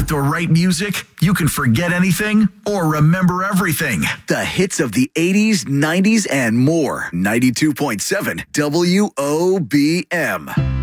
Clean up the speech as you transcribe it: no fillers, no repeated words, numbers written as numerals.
With the right music, you can forget anything or remember everything. The hits of the 80s, 90s, and more. 92.7 WOBM.